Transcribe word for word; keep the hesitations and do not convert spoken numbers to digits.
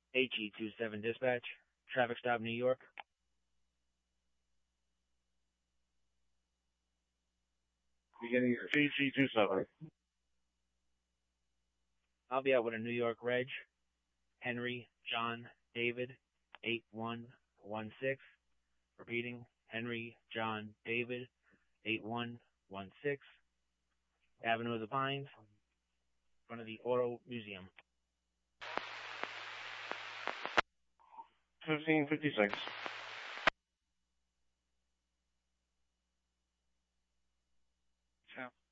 H E two seven dispatch. Traffic stop, New York. Beginning your H E two seven. I'll be out with a New York reg. Henry John David eight one one six. Repeating, Henry John David eight one one six. Avenue of the Pines, in front of the Auto Museum. fifteen fifty-six. Yeah.